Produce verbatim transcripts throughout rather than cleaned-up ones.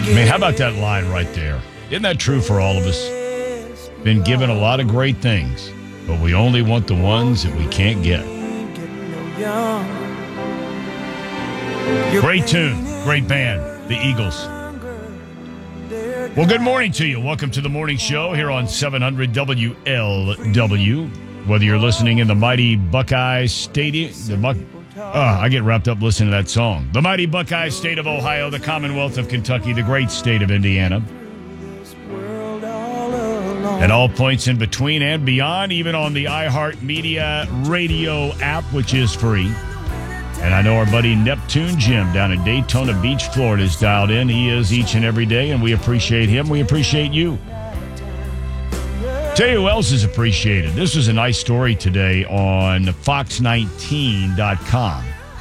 I mean, how about that line right there? Isn't that true for all of us? Been given a lot of great things, but we only want the ones that we can't get. Great tune, great band, the Eagles. Well, good morning to you. Welcome to the morning show here on seven hundred W L W. Whether you're listening in the mighty Buckeye Stadium, the Buck, oh, I get wrapped up listening to that song. The mighty Buckeye State of Ohio, the Commonwealth of Kentucky, the great state of Indiana. At all points in between and beyond, even on the iHeartMedia radio app, which is free. And I know our buddy Neptune Jim down in Daytona Beach, Florida is dialed in. He is each and every day, and we appreciate him. We appreciate you. Tell you who else is appreciated. This was a nice story today on fox nineteen dot com.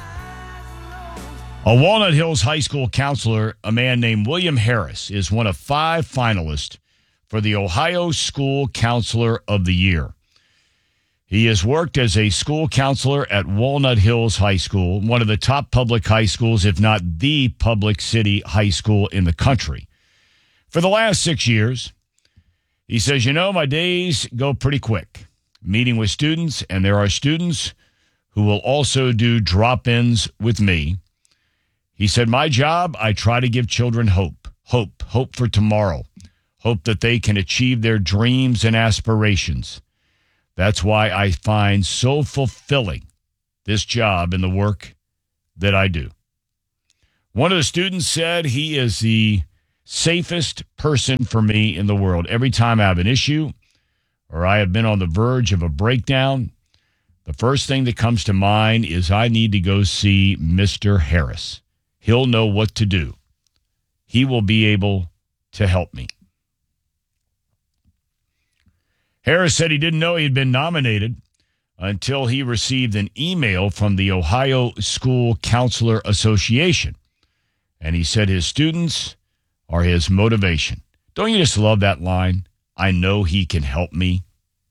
A Walnut Hills High School counselor, a man named William Harris, is one of five finalists for the Ohio School Counselor of the Year. He has worked as a school counselor at Walnut Hills High School, one of the top public high schools, if not the public city high school in the country. For the last six years, he says, you know, my days go pretty quick, meeting with students, and there are students who will also do drop-ins with me. He said, my job, I try to give children hope, hope, hope for tomorrow. Hope that they can achieve their dreams and aspirations. That's why I find so fulfilling this job and the work that I do. One of the students said he is the safest person for me in the world. Every time I have an issue or I have been on the verge of a breakdown, the first thing that comes to mind is I need to go see Mister Harris. He'll know what to do. He will be able to help me. Harris said he didn't know he had been nominated until he received an email from the Ohio School Counselor Association. And he said his students are his motivation. Don't you just love that line? I know he can help me.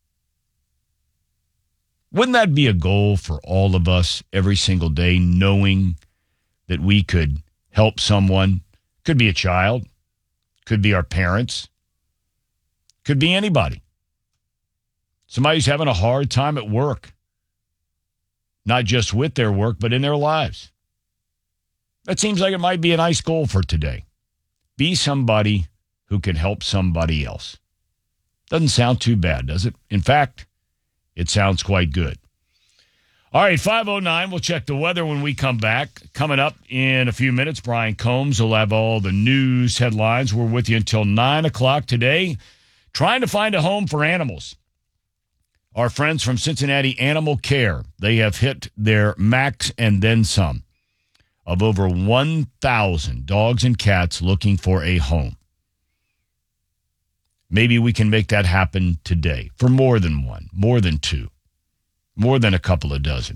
Wouldn't that be a goal for all of us every single day, knowing that we could help someone? Could be a child, could be our parents, could be anybody. Somebody who's having a hard time at work, not just with their work, but in their lives. That seems like it might be a nice goal for today. Be somebody who can help somebody else. Doesn't sound too bad, does it? In fact, it sounds quite good. All right, five oh nine, we'll check the weather when we come back. Coming up in a few minutes, Brian Combs will have all the news headlines. We're with you until nine o'clock today, trying to find a home for animals. Our friends from Cincinnati Animal Care, they have hit their max and then some of over one thousand dogs and cats looking for a home. Maybe we can make that happen today for more than one, more than two, more than a couple of dozen.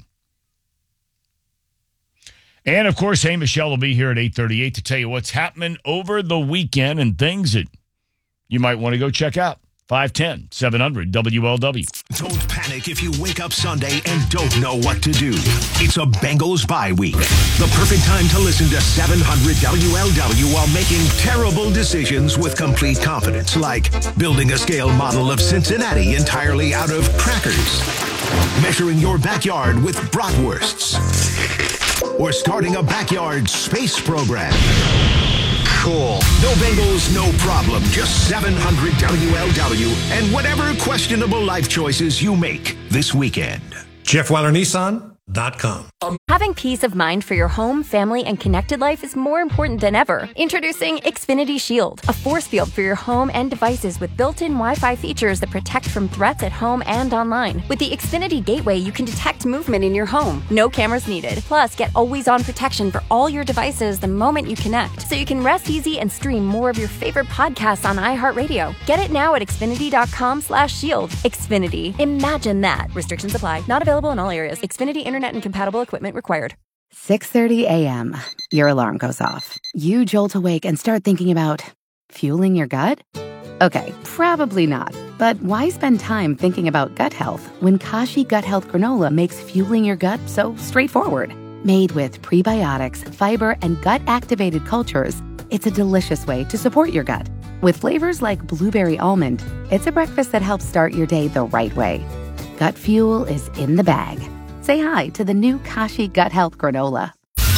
And, of course, hey, Michelle will be here at eight thirty-eight to tell you what's happening over the weekend and things that you might want to go check out. five ten, seven hundred W L W. Don't panic if you wake up Sunday and don't know what to do. It's a Bengals bye week. The perfect time to listen to seven hundred W L W while making terrible decisions with complete confidence, like building a scale model of Cincinnati entirely out of crackers, measuring your backyard with bratwursts, or starting a backyard space program. Cool. No Bengals, no problem. Just seven hundred W L W and whatever questionable life choices you make this weekend. Jeff Weiler Nissan dot com. Having peace of mind for your home, family, and connected life is more important than ever. Introducing Xfinity Shield, a force field for your home and devices with built-in Wi-Fi features that protect from threats at home and online. With the Xfinity Gateway, you can detect movement in your home. No cameras needed. Plus, get always-on protection for all your devices the moment you connect, so you can rest easy and stream more of your favorite podcasts on iHeartRadio. Get it now at Xfinity dot com slash shield. Xfinity. Imagine that. Restrictions apply. Not available in all areas. Xfinity Internet and compatible equipment required. six thirty a.m. Your alarm goes off. You jolt awake and start thinking about fueling your gut? Okay, probably not. But why spend time thinking about gut health when Kashi Gut Health Granola makes fueling your gut so straightforward? Made with prebiotics, fiber, and gut-activated cultures, It's a delicious way to support your gut. With flavors like blueberry almond, it's a breakfast that helps start your day the right way. Gut Fuel is in the bag. Say hi to the new Kashi Gut Health Granola.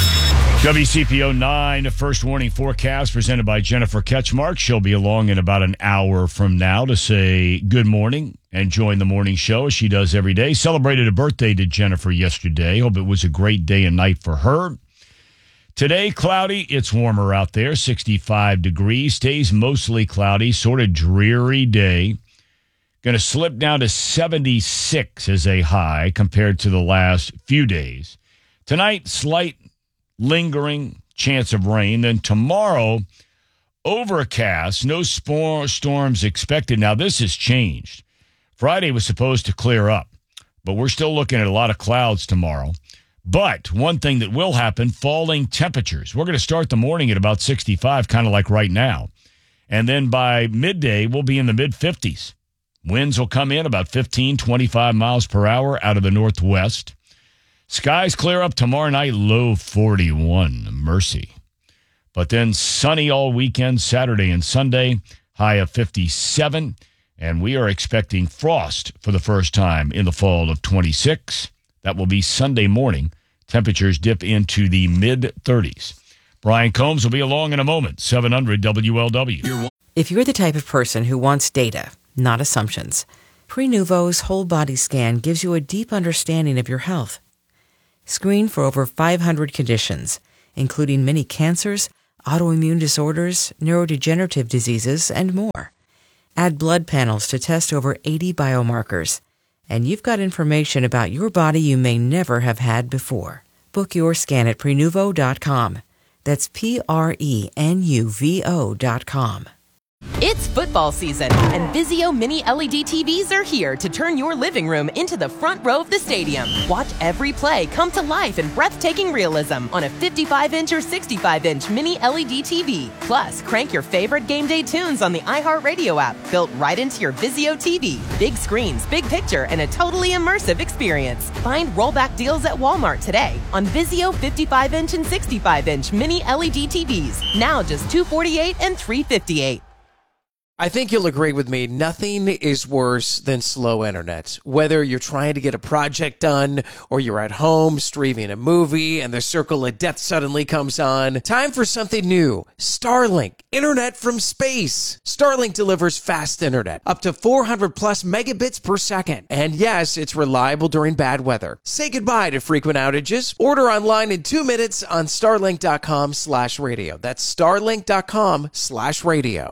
W C P O nine, first warning forecast presented by Jennifer Ketchmark. She'll be along in about an hour from now to say good morning and join the morning show as she does every day. Celebrated a birthday to Jennifer yesterday. Hope it was a great day and night for her. Today, cloudy. It's warmer out there, sixty-five degrees. Stays mostly cloudy, sort of dreary day. Going to slip down to seventy-six as a high compared to the last few days. Tonight, slight lingering chance of rain. Then tomorrow, overcast, no spor- storms expected. Now, this has changed. Friday was supposed to clear up, but we're still looking at a lot of clouds tomorrow. But one thing that will happen, falling temperatures. We're going to start the morning at about sixty-five, kind of like right now. And then by midday, we'll be in the mid-fifties. Winds will come in about fifteen, twenty-five miles per hour out of the northwest. Skies clear up tomorrow night, low forty-one. Mercy. But then sunny all weekend, Saturday and Sunday, high of fifty-seven. And we are expecting frost for the first time in the fall of twenty-six. That will be Sunday morning. Temperatures dip into the mid-thirties. Brian Combs will be along in a moment, seven hundred W L W. If you're the type of person who wants data, not assumptions, Prenuvo's whole body scan gives you a deep understanding of your health. Screen for over five hundred conditions, including many cancers, autoimmune disorders, neurodegenerative diseases, and more. Add blood panels to test over eighty biomarkers, and you've got information about your body you may never have had before. Book your scan at Prenuvo dot com. That's P R E N U V O dot com. It's football season, and Vizio Mini L E D T Vs are here to turn your living room into the front row of the stadium. Watch every play come to life in breathtaking realism on a fifty-five inch or sixty-five inch Mini L E D T V. Plus, crank your favorite game day tunes on the iHeartRadio app, built right into your Vizio T V. Big screens, big picture, and a totally immersive experience. Find rollback deals at Walmart today on Vizio fifty-five inch and sixty-five inch Mini L E D T Vs. Now just two hundred forty-eight dollars and three hundred fifty-eight dollars. I think you'll agree with me. Nothing is worse than slow internet. Whether you're trying to get a project done or you're at home streaming a movie and the circle of death suddenly comes on. Time for something new. Starlink. Internet from space. Starlink delivers fast internet. Up to four hundred plus megabits per second. And yes, it's reliable during bad weather. Say goodbye to frequent outages. Order online in two minutes on starlink.com slash radio. That's starlink.com slash radio.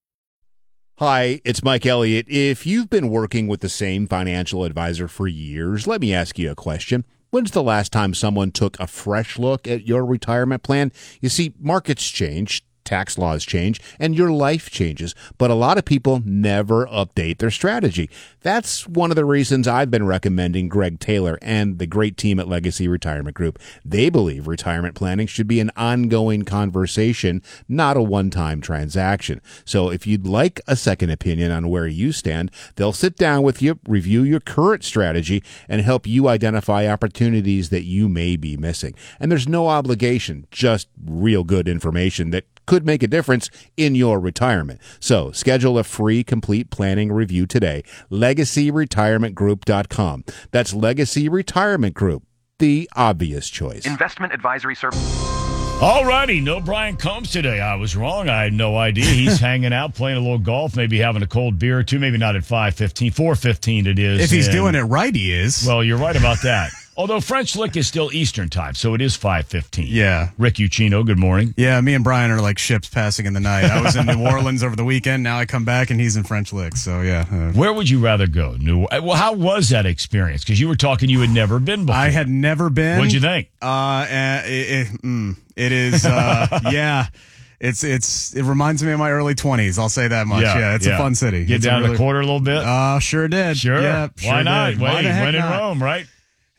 Hi, it's Mike Elliott. If you've been working with the same financial advisor for years, let me ask you a question. When's the last time someone took a fresh look at your retirement plan? You see, markets change, tax laws change, and your life changes, but a lot of people never update their strategy. That's one of the reasons I've been recommending Greg Taylor and the great team at Legacy Retirement Group. They believe retirement planning should be an ongoing conversation, not a one-time transaction. So if you'd like a second opinion on where you stand, they'll sit down with you, review your current strategy, and help you identify opportunities that you may be missing. And there's no obligation, just real good information that could make a difference in your retirement. So schedule a free complete planning review today. legacy retirement group dot com. That's Legacy Retirement Group, the obvious choice. Investment advisory service. All righty, no Brian Combs today. I was wrong. I had no idea. He's hanging out, playing a little golf, maybe having a cold beer or two, maybe not at five fifteen, four fifteen it is. If he's and, doing it right, he is. Well, you're right about that. Although French Lick is still Eastern time, so it is five fifteen. Yeah. Rick Ucchino, good morning. Yeah, me and Brian are like ships passing in the night. I was in New Orleans over the weekend. Now I come back and he's in French Lick. So, yeah. Uh, Where would you rather go? New. Well, how was that experience? Because you were talking you had never been before. I had never been. What'd you think? Uh, uh it, it, mm, it is, uh, yeah. It's it's it reminds me of my early twenties. I'll say that much. Yeah, yeah it's yeah. a fun city. Get it's down really, the quarter a little bit? Uh, sure did. Sure. Yeah, Why sure not? Did. Wait, Why the heck when in not? Rome, right?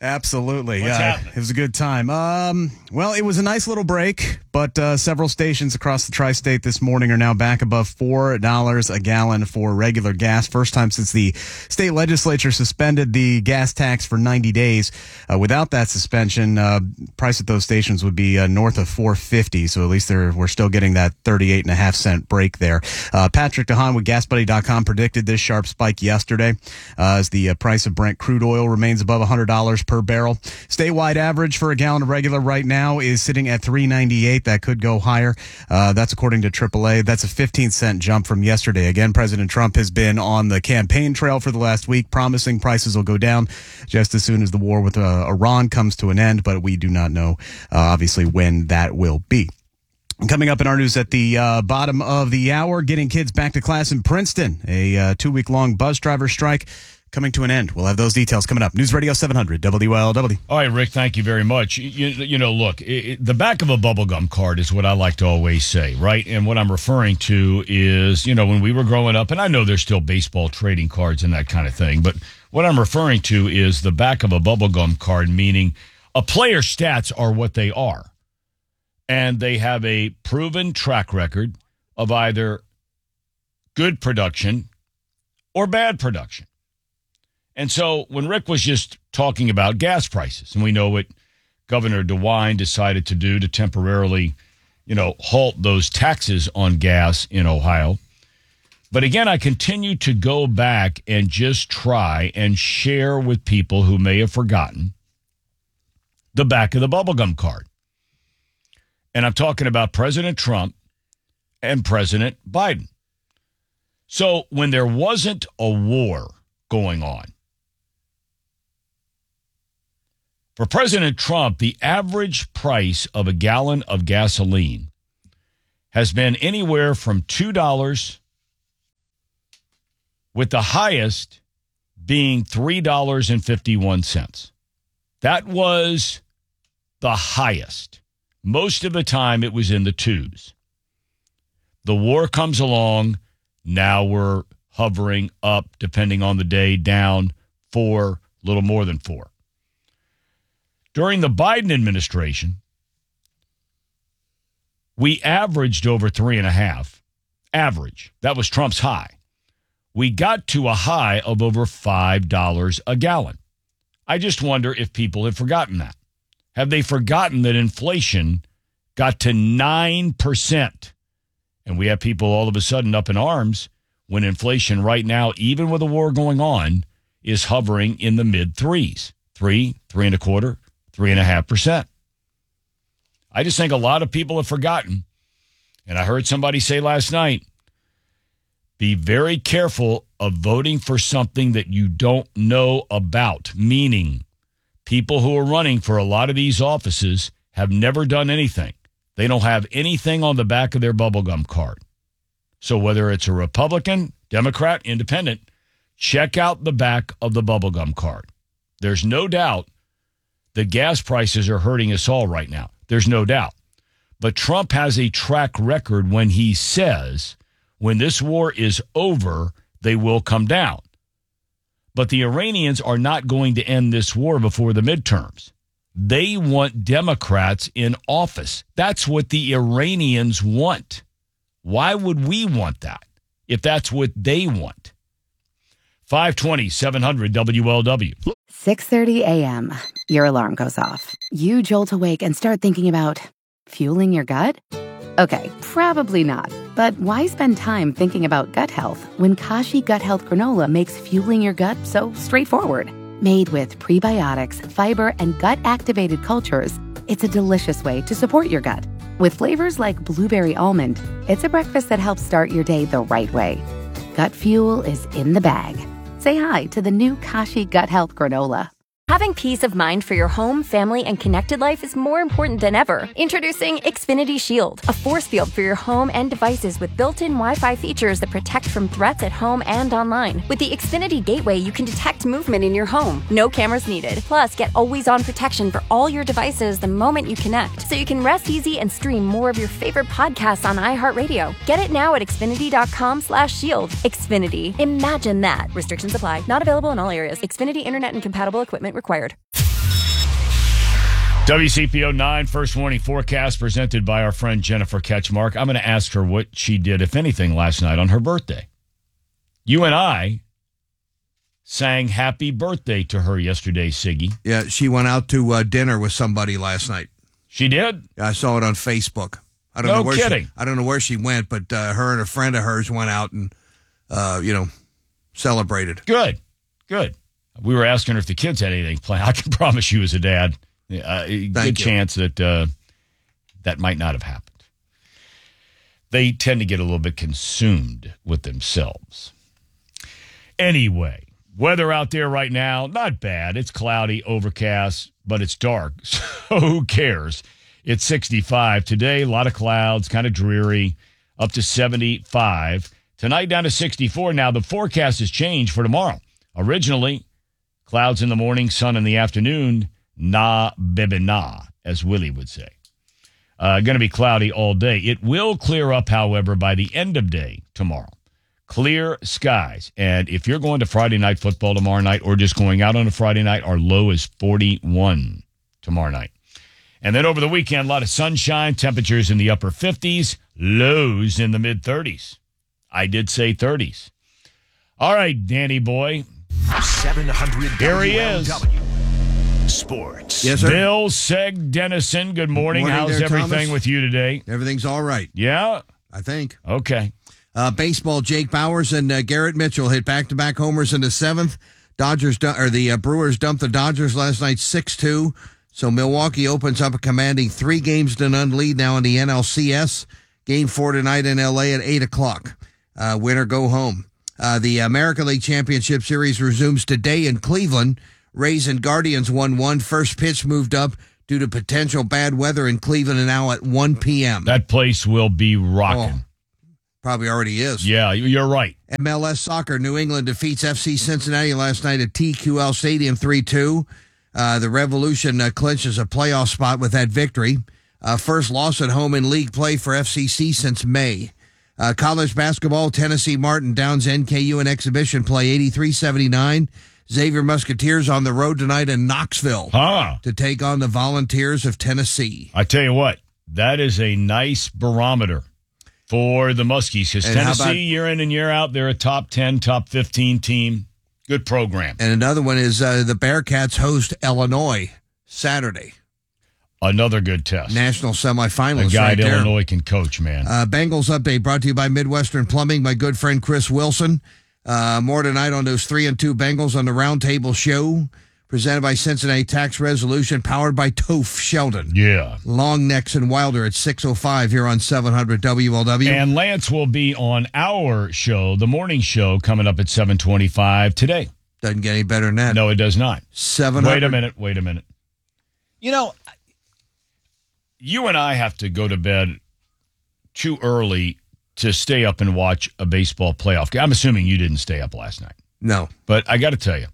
Absolutely. What's yeah, happening? It was a good time. Um, well, it was a nice little break, but uh, several stations across the tri-state this morning are now back above four dollars a gallon for regular gas. First time since the state legislature suspended the gas tax for ninety days. Uh, without that suspension, uh, price at those stations would be uh, north of four fifty. So at least they're, we're still getting that thirty-eight and a half cent break there. Uh, Patrick DeHaan with gas buddy dot com predicted this sharp spike yesterday uh, as the uh, price of Brent crude oil remains above one hundred dollars per barrel. Statewide average for a gallon of regular right now is sitting at three ninety-eight. That could go higher. Uh, that's according to triple A. That's a fifteen cent jump from yesterday. Again, President Trump has been on the campaign trail for the last week, promising prices will go down just as soon as the war with uh, Iran comes to an end, but we do not know, uh, obviously, when that will be. Coming up in our news at the uh, bottom of the hour, getting kids back to class in Princeton. A uh, two-week-long bus driver strike coming to an end. We'll have those details coming up. News Radio seven hundred W L W. All right, Rick, thank you very much. You, you know, look, it, it, the back of a bubblegum card is what I like to always say, right? And what I'm referring to is, you know, when we were growing up, and I know there's still baseball trading cards and that kind of thing, but what I'm referring to is the back of a bubblegum card, meaning a player's stats are what they are. And they have a proven track record of either good production or bad production. And so when Rick was just talking about gas prices, and we know what Governor DeWine decided to do to temporarily, you know, halt those taxes on gas in Ohio. But again, I continue to go back and just try and share with people who may have forgotten the back of the bubblegum card. And I'm talking about President Trump and President Biden. So when there wasn't a war going on, for President Trump, the average price of a gallon of gasoline has been anywhere from two dollars, with the highest being three dollars and fifty-one cents. That was the highest. Most of the time, it was in the twos. The war comes along. Now we're hovering up, depending on the day, down four, a little more than four. During the Biden administration, we averaged over three and a half. Average. That was Trump's high. We got to a high of over five dollars a gallon. I just wonder if people have forgotten that. Have they forgotten that inflation got to nine percent? And we have people all of a sudden up in arms when inflation right now, even with a war going on, is hovering in the mid threes. Three, three and a quarter, three and a half percent. I just think a lot of people have forgotten. And I heard somebody say last night, be very careful of voting for something that you don't know about, meaning people who are running for a lot of these offices have never done anything. They don't have anything on the back of their bubblegum card. So whether it's a Republican, Democrat, Independent, check out the back of the bubblegum card. There's no doubt the gas prices are hurting us all right now. There's no doubt. But Trump has a track record when he says when this war is over, they will come down. But the Iranians are not going to end this war before the midterms. They want Democrats in office. That's what the Iranians want. Why would we want that if that's what they want? five twenty, seven hundred W L W. six thirty a.m. Your alarm goes off. You jolt awake and start thinking about fueling your gut? Okay, probably not. But why spend time thinking about gut health when Kashi Gut Health Granola makes fueling your gut so straightforward? Made with prebiotics, fiber, and gut-activated cultures, it's a delicious way to support your gut. With flavors like blueberry almond, it's a breakfast that helps start your day the right way. Gut fuel is in the bag. Say hi to the new Kashi Gut Health Granola. Having peace of mind for your home, family, and connected life is more important than ever. Introducing Xfinity Shield, a force field for your home and devices with built-in Wi-Fi features that protect from threats at home and online. With the Xfinity Gateway, you can detect movement in your home. No cameras needed. Plus, get always-on protection for all your devices the moment you connect, so you can rest easy and stream more of your favorite podcasts on iHeartRadio. Get it now at Xfinity.com slash shield. Xfinity. Imagine that. Restrictions apply. Not available in all areas. Xfinity Internet and compatible equipment required. W C P O nine First Warning Forecast presented by our friend Jennifer Ketchmark. I'm going to ask her what she did, if anything, last night on her birthday. You and I sang happy birthday to her yesterday, Siggy. Yeah, she went out to uh, dinner with somebody last night. She did? I saw it on Facebook. I don't No know where kidding. She, I don't know where she went, but uh, her and a friend of hers went out and, uh, you know, celebrated. Good, good. We were asking her if the kids had anything planned. I can promise you as a dad, uh, a good you. chance that uh, that might not have happened. They tend to get a little bit consumed with themselves. Anyway, weather out there right now, not bad. It's cloudy, overcast, but it's dark, so who cares? It's sixty-five. Today, a lot of clouds, kind of dreary, up to seventy-five. Tonight, down to sixty-four. Now, the forecast has changed for tomorrow. Originally, clouds in the morning, sun in the afternoon, na bebe na, as Willie would say. Uh, going to be cloudy all day. It will clear up, however, by the end of day tomorrow. Clear skies. And if you're going to Friday night football tomorrow night or just going out on a Friday night, our low is forty-one tomorrow night. And then over the weekend, a lot of sunshine, temperatures in the upper fifties, lows in the mid-thirties. I did say thirties. All right, Danny boy. seven hundred Here he is. Sports. Yes, sir. Bill Seg Dennison, good morning. Morning How's there, everything Thomas. with you today? Everything's all right, Yeah? I think. Okay. Uh, baseball, Jake Bowers and uh, Garrett Mitchell hit back-to-back homers in the seventh. Dodgers du- or the uh, Brewers dumped the Dodgers last night six two. So Milwaukee opens up a commanding three games to none lead now in the N L C S. Game four tonight in L A at eight o'clock. Uh, winner go home. Uh, the American League Championship Series resumes today in Cleveland. Rays and Guardians one one. First pitch moved up due to potential bad weather in Cleveland and now at one p.m. That place will be rocking. Oh, probably already is. Yeah, you're right. M L S Soccer, New England defeats F C Cincinnati last night at T Q L Stadium three two. Uh, the Revolution uh, clinches a playoff spot with that victory. Uh, first loss at home in league play for F C C since May. Uh, college basketball, Tennessee Martin downs N K U in exhibition play eighty-three seventy-nine. Xavier Musketeers on the road tonight in Knoxville Huh. to take on the Volunteers of Tennessee. I tell you what, that is a nice barometer for the Muskies because And how Tennessee, about- year in and year out, they're a top ten, top fifteen team. Good program. And another one is uh, the Bearcats host Illinois Saturday. Another good test. National A semifinals guy right at there. Illinois can coach, man. Uh, Bengals update brought to you by Midwestern Plumbing, my good friend Chris Wilson. Uh, more tonight on those three and two Bengals on the Roundtable Show, presented by Cincinnati Tax Resolution, powered by Toph Sheldon. Yeah. Long Necks and Wilder at six oh five here on seven hundred W L W. And Lance will be on our show, the morning show, coming up at seven twenty-five today. Doesn't get any better than that. No, it does not. seven hundred Wait a minute. Wait a minute. You know, you and I have to go to bed too early to stay up and watch a baseball playoff game. I'm assuming you didn't stay up last night. No. But I got to tell you,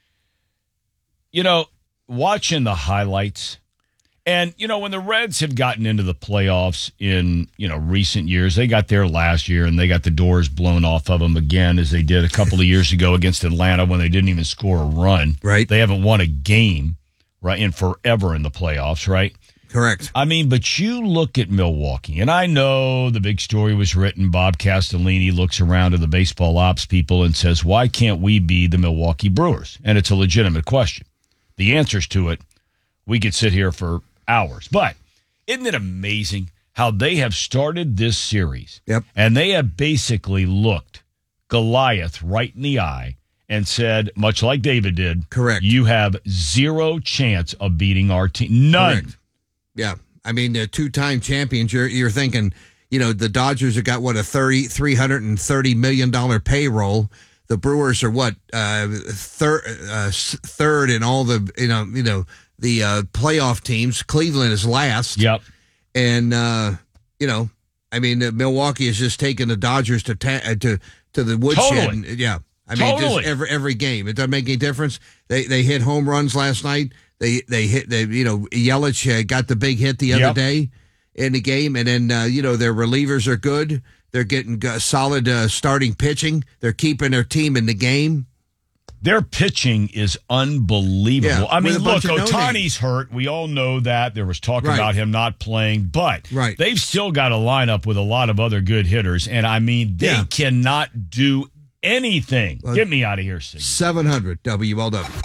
you know, watching the highlights, and, you know, when the Reds have gotten into the playoffs in, you know, recent years, they got there last year and they got the doors blown off of them again, as they did a couple of years ago against Atlanta when they didn't even score a run. Right. They haven't won a game, right, in forever in the playoffs, right? Correct. I mean, but you look at Milwaukee, and I know the big story was written. Bob Castellini looks around to the baseball ops people and says, why can't we be the Milwaukee Brewers? And it's a legitimate question. The answers to it, we could sit here for hours. But isn't it amazing how they have started this series? Yep. And they have basically looked Goliath right in the eye and said, much like David did, correct, you have zero chance of beating our team. None. Correct. Yeah. I mean, the two-time champions, you're, you're thinking, you know, the Dodgers have got, what, a thirty, three hundred thirty million dollars payroll. The Brewers are, what, uh, thir- uh, third in all the, you know, you know the uh, playoff teams. Cleveland is last. Yep. And, uh, you know, I mean, uh, Milwaukee has just taken the Dodgers to ta- uh, to to the woodshed. Totally. Yeah. I mean, Totally. just every every game. It doesn't make any difference. They they hit home runs last night. They they hit they you know Yelich uh, got the big hit the other Yep. day in the game, and then uh, you know their relievers are good. They're getting uh, solid uh, starting pitching. They're keeping their team in the game. Their pitching is unbelievable. Yeah, I mean, with a look, bunch of no Ohtani's names. hurt. We all know that. There was talk Right. about him not playing, but Right. they've still got a lineup with a lot of other good hitters. And, I mean, they Yeah. cannot do anything. Well, Get me out of here, Sig. seven hundred W L W.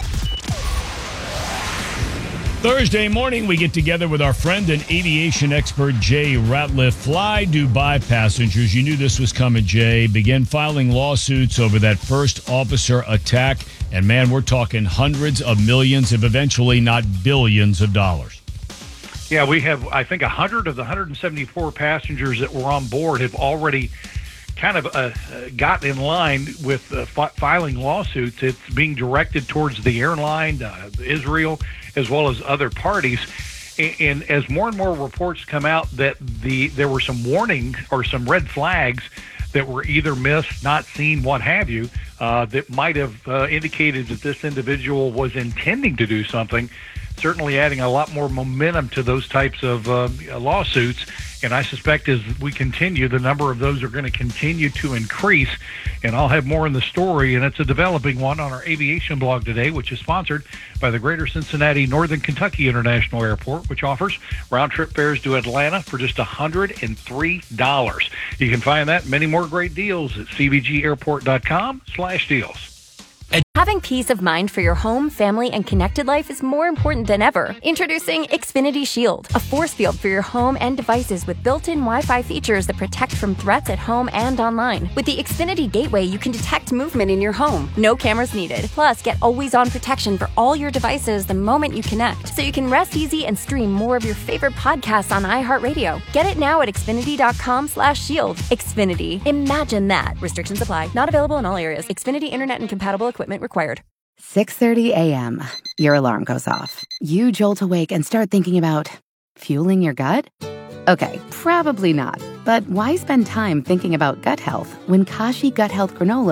Thursday morning, we get together with our friend and aviation expert, Jay Ratliff. Fly Dubai passengers, you knew this was coming, Jay, begin filing lawsuits over that first officer attack. And, man, we're talking hundreds of millions, if eventually not billions of dollars. Yeah, we have, I think, one hundred of the one hundred seventy-four passengers that were on board have already kind of uh, gotten in line with uh, fi- filing lawsuits. It's being directed towards the airline, uh, Israel, as well as other parties. And, and as more and more reports come out that the there were some warnings or some red flags that were either missed, not seen, what have you, uh, that might have uh, indicated that this individual was intending to do something, certainly adding a lot more momentum to those types of uh, lawsuits. And I suspect as we continue, the number of those are going to continue to increase. And I'll have more in the story, and it's a developing one on our aviation blog today, which is sponsored by the Greater Cincinnati Northern Kentucky International Airport, which offers round-trip fares to Atlanta for just one hundred three dollars. You can find that and many more great deals at c v g airport dot com slash deals. Having peace of mind for your home, family, and connected life is more important than ever. Introducing Xfinity Shield, a force field for your home and devices with built-in Wi-Fi features that protect from threats at home and online. With the Xfinity Gateway, you can detect movement in your home. No cameras needed. Plus, get always-on protection for all your devices the moment you connect, so you can rest easy and stream more of your favorite podcasts on iHeartRadio. Get it now at xfinity dot com slash shield. Xfinity. Imagine that. Restrictions apply. Not available in all areas. Xfinity Internet and compatible equipment required. six thirty a.m. Your alarm goes off. You jolt awake and start thinking about fueling your gut? Okay, probably not. But why spend time thinking about gut health when Kashi Gut Health Granola